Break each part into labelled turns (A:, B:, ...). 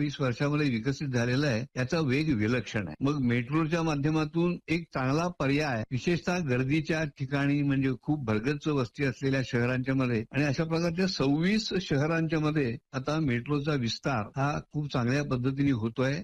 A: 20 वर्षामध्ये विकसित झालेला आहे त्याचा वेग विलक्षण आहे. मग मेट्रोच्या माध्यमातून एक चांगला पर्याय विशेषतः गर्दीच्या ठिकाणी म्हणजे खूप भरगच्च वस्ती असलेल्या शहरांच्या मध्ये आणि अशा प्रकारच्या 26 शहरांच्या मध्ये आता मेट्रोचा विस्तार हा खूप चांगल्या पद्धतीने होतोय.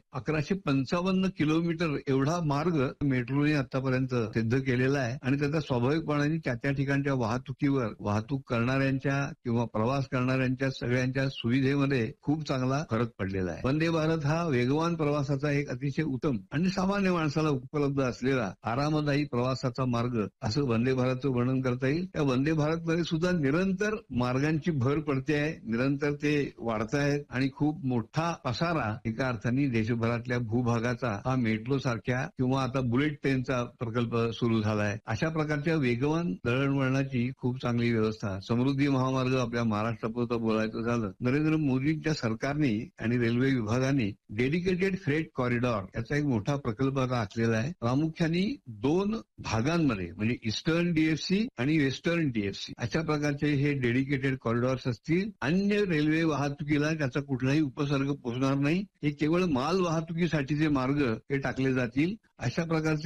A: 1155 किलोमीटर एवढा मार्ग मेट्रोने आतापर्यंत सिद्ध केलेला आहे आणि त्याचा स्वाभाविकपणाने त्या ठिकाणच्या वाहतूक करणाऱ्यांच्या किंवा प्रवास करणाऱ्यांच्या सगळ्यांच्या सुविधेमध्ये खूप चांगला फरक पडलेला आहे. वंदे भारत हा वेगवान प्रवासाचा एक अतिशय उत्तम आणि सामान्य माणसाला उपलब्ध असलेला आरामदायी प्रवासाचा मार्ग असं वंदे भारतचं वर्णन करता येईल. त्या वंदे भारतमध्ये सुद्धा निरंतर मार्गांची भर पडते आहे, निरंतर ते वाढत आहेत आणि खूप मोठा पसारा एका अर्थाने देशभरातल्या भूभागाचा हा मेट्रो सारख्या किंवा आता बुलेट ट्रेनचा प्रकल्प सुरू झाला आहे. अशा प्रकारच्या वेगवान दळणवळणाची खूप चांगली व्यवस्था. समृद्धी महामार्ग आपल्या महाराष्ट्रापुरतं बोलायचं झालं, नरेंद्र मोदींच्या सरकारने आणि रेल्वे विभागाने डेडिकेटेड फ्रेट कॉरिडॉर याचा एक मोठा प्रकल्प आता आखलेला आहे. प्रामुख्याने 2 भागांमध्ये म्हणजे ईस्टर्न डीएफसी आणि वेस्टर्न डीएफसी अशा प्रकारचे हे डेडिकेटेड कॉरिडॉर्स असतील. अन्य रेल्वे वाहतुकीला त्याचा कुठलाही उपसर्ग पोहोचणार नाही. हे केवळ माल वाहतुकीसाठीचे मार्ग हे टाकले जातील. अशा प्रकारचे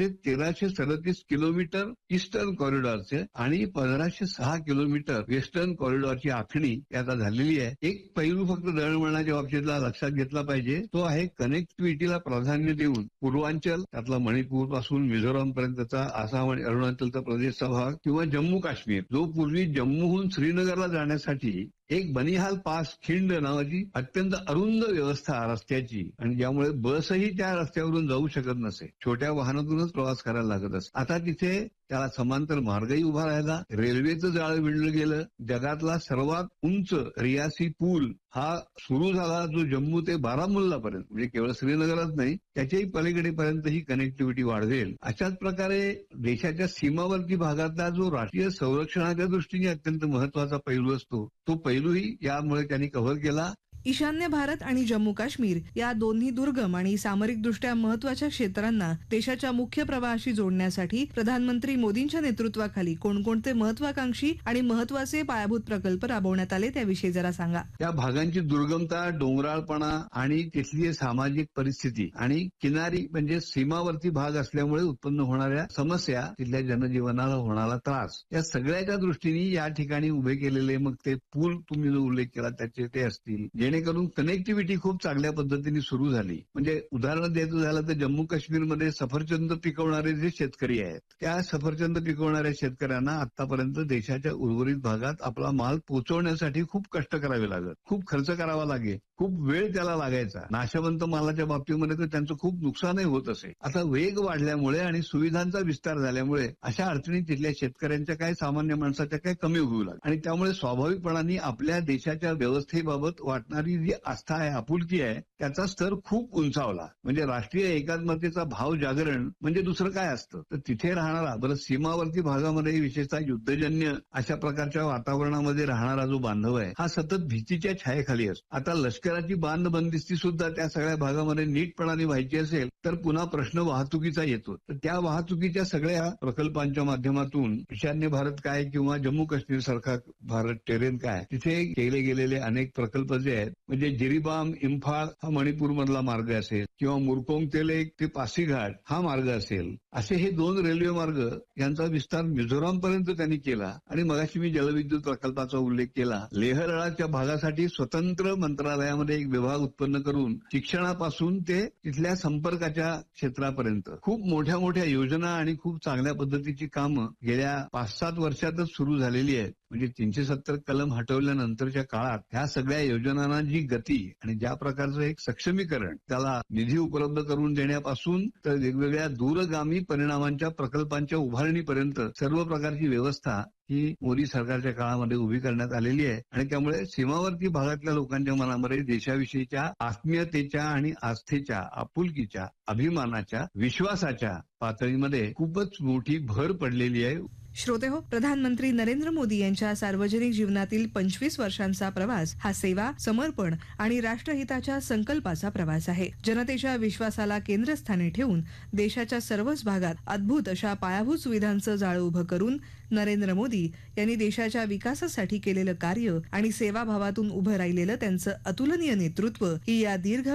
A: 1337 किलोमीटर ईस्टर्न कॉरिडॉरचे आणि 1506 किलोमीटर वेस्टर्न कॉरिडॉरची आखणी आता झालेली आहे. एक पैलू फक्त दळणवळणाच्या बाबतीतला लक्षात घेतला पाहिजे, तो आहे कनेक्टिव्हिटीला प्राधान्य देऊन पूर्वांचल त्यातला मणिपूर पासून मिझोराम पर्यंतचा आसाम आणि अरुणाचलचा प्रदेशचा भाग किंवा जम्मू काश्मीर जो पूर्वी जम्मूहून श्रीनगरला जाण्यासाठी एक बनिहाल पास खिंड नावाची अत्यंत अरुंद व्यवस्था रस्त्याची आणि ज्यामुळे बसही त्या रस्त्यावरून जाऊ शकत नसे, छोट्या वाहनातूनच प्रवास करायला लागत असे. आता तिथे त्याला समांतर मार्गही उभा राहिला. रेल्वेचं जाळं विणलं गेलं. जगातला सर्वात उंच रियासी पूल हा सुरू झाला जो जम्मू ते बारामुल्लापर्यंत म्हणजे केवळ श्रीनगरच नाही त्याच्याही पलीकडेपर्यंत ही कनेक्टिव्हिटी वाढवेल. अशाच प्रकारे देशाच्या सीमावर्ती भागातला जो राष्ट्रीय संरक्षणाच्या दृष्टीने अत्यंत महत्वाचा पैलू असतो तो पैलूही यामुळे त्यांनी कव्हर केला.
B: ईशान्य भारत आणि जम्मू काश्मीर या दोन्ही दुर्गम आणि सामरिकदृष्ट्या महत्वाच्या क्षेत्रांना देशाच्या मुख्य प्रवाहाशी जोडण्यासाठी प्रधानमंत्री मोदींच्या नेतृत्वाखाली कोणकोणते महत्वाकांक्षी आणि महत्वाचे पायाभूत प्रकल्प राबवण्यात आले त्याविषयी जरा सांगा.
A: या भागांची दुर्गमता, डोंगराळपणा आणि तिथली सामाजिक परिस्थिती आणि किनारी म्हणजे सीमावर्ती भाग असल्यामुळे उत्पन्न होणाऱ्या समस्या, तिथल्या जनजीवनाला होणारा त्रास या सगळ्याच्या दृष्टीने या ठिकाणी उभे केलेले मग ते पूल तुम्ही जो उल्लेख केला त्याचे ते असतील जेणेकरून कनेक्टिव्हिटी खूप चांगल्या पद्धतीने सुरू झाली. म्हणजे उदाहरण द्यायचं झालं तर जम्मू काश्मीरमध्ये सफरचंद पिकवणारे जे शेतकरी आहेत त्या सफरचंद पिकवणाऱ्या शेतकऱ्यांना आतापर्यंत देशाच्या उर्वरित भागात आपला माल पोहोचवण्यासाठी खूप कष्ट करावे लागत, खूप खर्च करावा लागे, खूप वेळ त्याला लागायचा. नाशवंत मालाच्या बाबतीमध्ये तर त्यांचं खूप नुकसानही होत असे. आता वेग वाढल्यामुळे आणि सुविधांचा विस्तार झाल्यामुळे अशा अडचणी तिथल्या शेतकऱ्यांच्या काय सामान्य माणसाच्या काय कमी होऊ लागल्या आणि त्यामुळे स्वाभाविकपणाने आपल्या देशाच्या व्यवस्थेबाबत वाटणारी जी आस्था आहे, आपुलकी आहे त्याचा स्तर खूप उंचावला. म्हणजे राष्ट्रीय एकात्मतेचा भाव जागरण म्हणजे दुसरं काय असतं तर तिथे राहणारा बरं सीमावर्ती भागामध्ये विशेषतः युद्धजन्य अशा प्रकारच्या वातावरणामध्ये राहणारा जो बांधव आहे हा सतत भीतीच्या छायेखाली असतो. आता लष्कराची बांधबंदिस्ती सुद्धा त्या सगळ्या भागामध्ये नीटपणाने व्हायची असेल तर पुन्हा प्रश्न वाहतुकीचा येतो. तर त्या वाहतुकीच्या सगळ्या प्रकल्पांच्या माध्यमातून ईशान्य भारत काय किंवा जम्मू काश्मीर सारखा भारत टेरेन काय तिथे केले गेलेले अनेक प्रकल्प जे आहेत म्हणजे जिरीबाम इम्फाळ हा मणिपूर मधला मार्ग असेल किंवा मुरकोंगतेले ते पासीघाट हा मार्ग असेल, असे हे 2 रेल्वे मार्ग यांचा विस्तार मिझोराम पर्यंत त्यांनी केला. आणि मगाशी मी जलविद्युत प्रकल्पाचा उल्लेख केला. लेह लडाखच्या भागासाठी स्वतंत्र मंत्रालयामध्ये एक विभाग उत्पन्न करून शिक्षणापासून ते तिथल्या संपर्काच्या क्षेत्रापर्यंत खूप मोठ्या मोठ्या योजना आणि खूप चांगल्या पद्धतीची कामं गेल्या 5-7 वर्षातच सुरू झालेली आहेत. म्हणजे 370 कलम हटवल्यानंतरच्या काळात ह्या सगळ्या योजनांना जी गती आणि ज्या प्रकारचं एक सक्षमीकरण त्याला निधी उपलब्ध करून देण्यापासून तर वेगवेगळ्या दूरगामी परिणामांच्या प्रकल्पांच्या उभारणीपर्यंत सर्व प्रकारची व्यवस्था ही मोदी सरकारच्या काळामध्ये उभी करण्यात आलेली आहे. आणि त्यामुळे सीमावर्ती भागातल्या लोकांच्या मनामध्ये देशाविषयीच्या आत्मीयतेच्या आणि आस्थेच्या, आपुलकीच्या, अभिमानाच्या, विश्वासाच्या पातळीमध्ये खूपच मोठी भर पडलेली आहे.
B: श्रोते हो, प्रधानमंत्री नरेंद्र मोदी यांच्या सार्वजनिक जीवनातील 25 वर्षांचा प्रवास हा सेवा, समर्पण आणि राष्ट्रहिताच्या संकल्पाचा प्रवास आहे. जनतेच्या विश्वासाला केंद्रस्थानी ठेवून देशाच्या सर्वच भागात अद्भुत अशा पायाभूत सुविधांचं जाळं उभं करून नरेंद्र मोदी यांनी देशाच्या विकासासाठी केलेलं कार्य आणि सेवाभावातून उभं राहिलेलं त्यांचं अतुलनीय नेतृत्व ही या दीर्घ